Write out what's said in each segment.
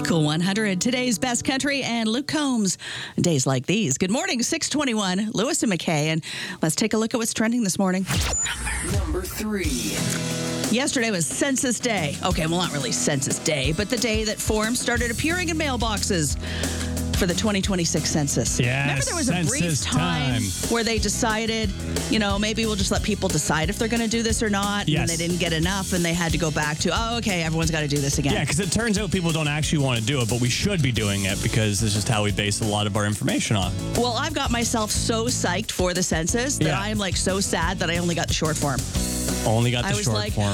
Cool 100, today's best country, and Luke Combs. Days like these. Good morning, 621, Lewis and McKay. And let's take a look at what's trending this morning. Number 3. Yesterday was Census Day. Okay, well, not really Census Day, but the day that forms started appearing in mailboxes for the 2026 census. Yes, remember there was a brief time where they decided, maybe we'll just let people decide if they're going to do this or not. Yes. And they didn't get enough and they had to go back to, okay, everyone's got to do this again. Yeah, because it turns out people don't actually want to do it, but we should be doing it because it's just how we base a lot of our information on. Well, I've got myself so psyched for the census that I am so sad that I only got the short form. Only got the short form.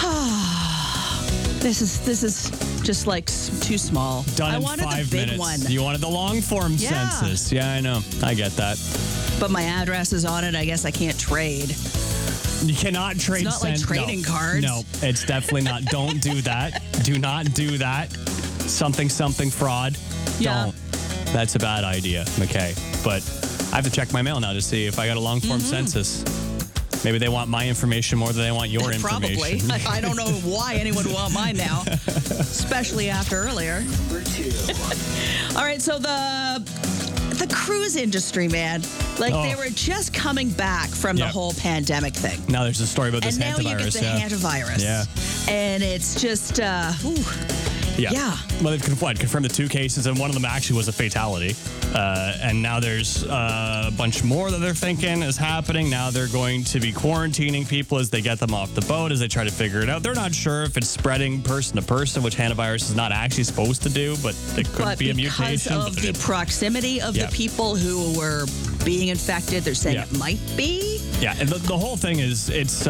This is just too small. Done in wanted 5 the big minutes. one. You wanted the long form census. Yeah, I know. I get that. But my address is on it. I guess I can't trade. You cannot trade. It's not like trading cards. No, it's definitely not. Don't do that. Do not do that. Something fraud. Yeah. Don't. That's a bad idea, McKay. But I have to check my mail now to see if I got a long form census. Maybe they want my information more than they want your information. Probably. I don't know why anyone would want mine now, especially after earlier. Number 2. All right, so the cruise industry, man, they were just coming back from the whole pandemic thing. Now there's a story about this hantavirus. And now you get the hantavirus. Yeah. And it's just, Yeah. Well, they've confirmed the 2 cases, and one of them actually was a fatality. And now there's a bunch more that they're thinking is happening. Now they're going to be quarantining people as they get them off the boat, as they try to figure it out. They're not sure if it's spreading person to person, which hantavirus is not actually supposed to do, but it could be a mutation. Because of the proximity of the people who were being infected, they're saying it might be. Yeah, and the whole thing is, it's...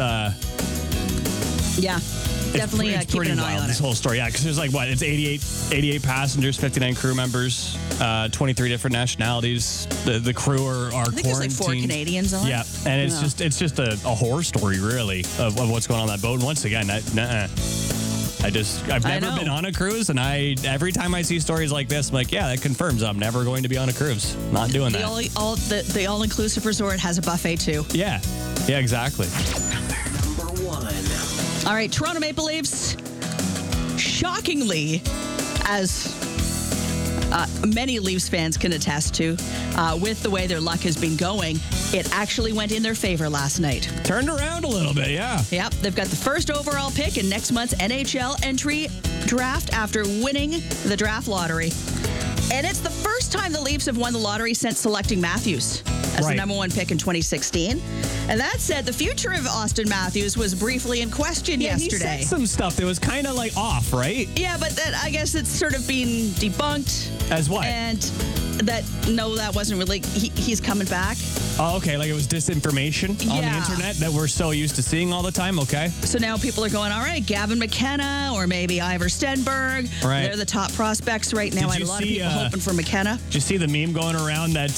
Definitely keeping an eye on it. This whole story, because there's it's 88 passengers, 59 crew members, 23 different nationalities. The crew are I think quarantined. There's 4 Canadians on it. Yeah, and it's just a horror story, really, of what's going on that boat. And once again, I've never been on a cruise, and every time I see stories like this, I'm like, yeah, that confirms I'm never going to be on a cruise. Not doing that. The all-inclusive resort has a buffet too. Yeah, exactly. Number 1. All right, Toronto Maple Leafs, shockingly, as many Leafs fans can attest to, with the way their luck has been going, it actually went in their favor last night. Turned around a little bit, yeah. Yep, they've got the first overall pick in next month's NHL entry draft after winning the draft lottery. And it's the first time the Leafs have won the lottery since selecting Matthews as the number 1 pick in 2016. And that said, the future of Austin Matthews was briefly in question yesterday. He said some stuff that was kind of off, right? Yeah, but then I guess it's sort of been debunked. As what? And that wasn't really, he's coming back. Oh, okay, it was disinformation on the internet that we're so used to seeing all the time, okay? So now people are going, all right, Gavin McKenna or maybe Ivor Stenberg. Right. They're the top prospects right now. A lot of people hoping for McKenna. Did you see the meme going around that